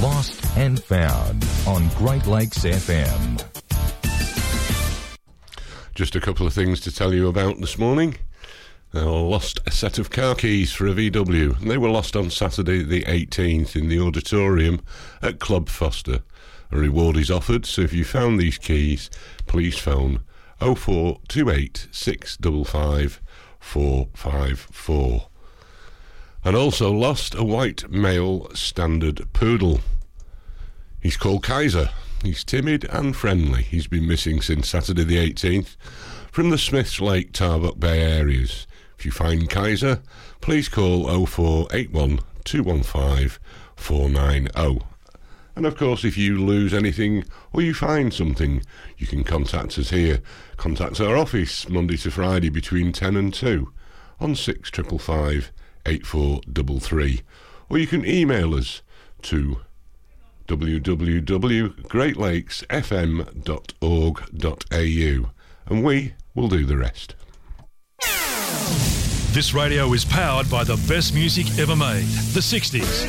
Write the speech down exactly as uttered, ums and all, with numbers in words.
Lost and Found on Great Lakes F M. Just a couple of things to tell you about this morning. I lost a set of car keys for a V W. They were lost on Saturday the eighteenth in the auditorium at Club Foster. A reward is offered, so if you found these keys, please phone oh four two eight, six five five, four five four. And also lost a white male standard poodle. He's called Kaiser. He's timid and friendly. He's been missing since Saturday the eighteenth from the Smiths Lake, Tarbuck Bay areas. If you find Kaiser, please call oh four eight one, two one five, four nine oh. And of course, if you lose anything or you find something, you can contact us here. Contact our office Monday to Friday between ten and two on six five five, eight four three three. Or you can email us to w w w dot great lakes f m dot org dot a u and we will do the rest. This radio is powered by the best music ever made, the sixties.